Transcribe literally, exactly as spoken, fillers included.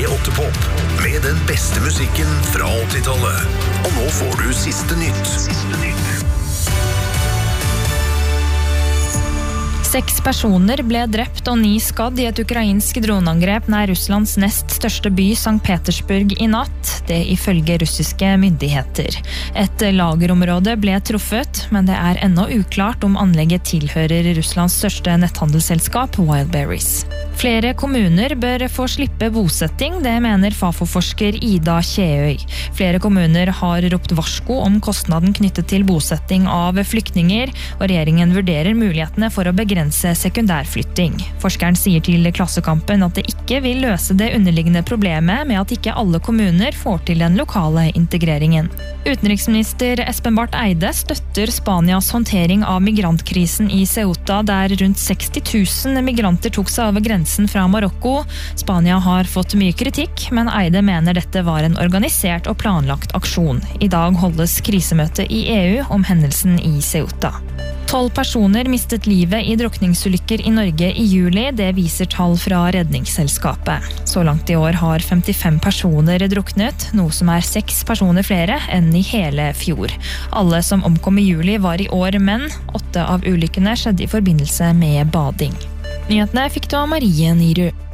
P åtte Pop med den beste musikken fra åttitallet. Og nå får du siste nytt. Siste nytt. Seks personer ble drept og ni skadd i et ukrainsk droneangrep nær Russlands nest største by, Sankt Petersburg, i natt, det ifølge russiske myndigheter. Et lagerområde ble truffet, men det er ennå uklart om anlegget tilhører Russlands største netthandelsselskap, Wildberries. Flere kommuner bør få slippe bosetting, det mener Fafo-forsker Ida Kjeøy. Flere kommuner har ropt varsko om kostnaden knyttet til bosetting av flyktninger, og regjeringen vurderer mulighetene for å begrense sekundærflytting. Forskeren sier til Klassekampen at det ikke vil løse det underliggende problemet med at ikke alle kommuner får til den lokale integreringen. Utenriksminister Espen Barth Eide støtter Spanias håndtering av migrantkrisen i Ceuta, der rundt seksti tusen migranter tok seg over grensen fra Marokko. Spania har fått mye kritikk, men Eide mener dette var en organisert og planlagt aksjon. I dag holdes krisemøte i E U om hendelsen i Ceuta. Tolv personer mistet livet i drukningsulykker i Norge i juli, det viser tall fra Redningsselskapet. Så langt i år har femtifem personer druknet, noe som er seks personer flere enn i hele fjor. Alle som omkom i juli var i år menn. Åtte av ulykkene skjedde i forbindelse med bading. Nyhetene fikk du av Marie Nyru.